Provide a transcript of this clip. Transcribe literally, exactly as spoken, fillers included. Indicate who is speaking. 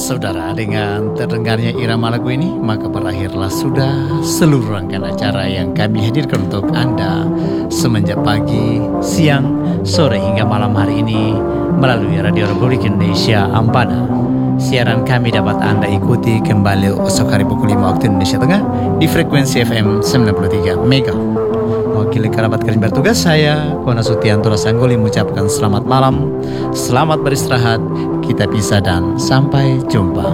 Speaker 1: Saudara, dengan terdengarnya irama lagu ini, maka berakhirlah sudah seluruh rangkaian acara yang kami hadirkan untuk Anda semenjak pagi, siang, sore hingga malam hari ini melalui Radio Republik Indonesia Ampana. Siaran kami dapat Anda ikuti kembali esok hari pukul lima waktu Indonesia Tengah di frekuensi F M sembilan puluh tiga Mega. Mewakili kerabat kerja bertugas, saya Kona Sutianto Sangguli mengucapkan selamat malam, selamat beristirahat, kita pisah dan sampai jumpa.